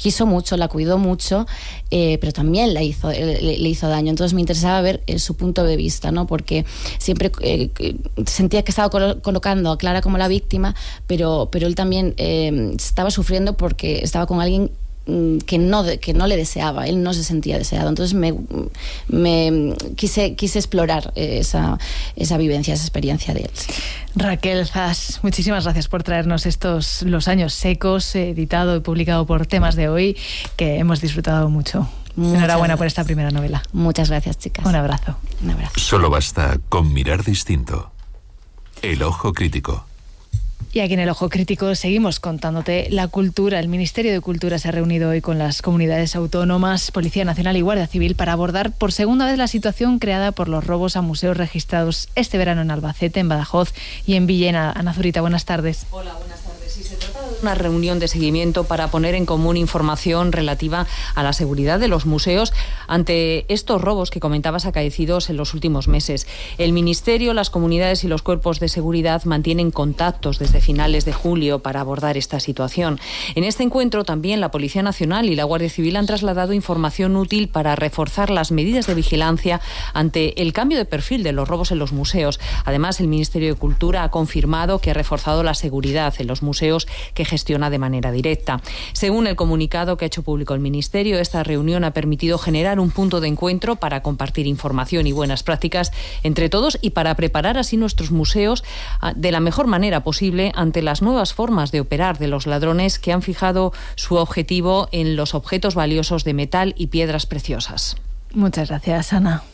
quiso mucho, la cuidó mucho, pero también le hizo daño. Entonces me interesaba ver su punto de vista, ¿no? Porque siempre sentía que estaba colocando a Clara como la víctima, pero él también estaba sufriendo porque estaba con alguien que no le deseaba, él no se sentía deseado. Entonces me quise explorar esa vivencia, esa experiencia de él. Raquel Zas, muchísimas gracias por traernos Los años secos, editado y publicado por Temas de Hoy, que hemos disfrutado mucho. Enhorabuena por esta primera novela. Muchas gracias, chicas. Un abrazo. Un abrazo. Solo basta con mirar distinto. El ojo crítico. Y aquí en El Ojo Crítico seguimos contándote la cultura. El Ministerio de Cultura se ha reunido hoy con las comunidades autónomas, Policía Nacional y Guardia Civil para abordar por segunda vez la situación creada por los robos a museos registrados este verano en Albacete, en Badajoz y en Villena. Ana Zurita, buenas tardes. Hola, buenas tardes. Sí, se trata de una reunión de seguimiento para poner en común información relativa a la seguridad de los museos ante estos robos que comentabas acaecidos en los últimos meses. El Ministerio, las comunidades y los cuerpos de seguridad mantienen contactos desde finales de julio para abordar esta situación. En este encuentro también la Policía Nacional y la Guardia Civil han trasladado información útil para reforzar las medidas de vigilancia ante el cambio de perfil de los robos en los museos. Además, el Ministerio de Cultura ha confirmado que ha reforzado la seguridad en los museos que gestiona de manera directa. Según el comunicado que ha hecho público el Ministerio, esta reunión ha permitido generar un punto de encuentro para compartir información y buenas prácticas entre todos y para preparar así nuestros museos de la mejor manera posible ante las nuevas formas de operar de los ladrones que han fijado su objetivo en los objetos valiosos de metal y piedras preciosas. Muchas gracias, Ana.